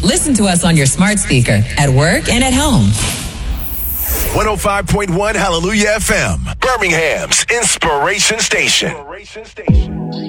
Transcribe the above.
Listen to us on your smart speaker, at work and at home. 105.1 Hallelujah FM, Birmingham's Inspiration Station.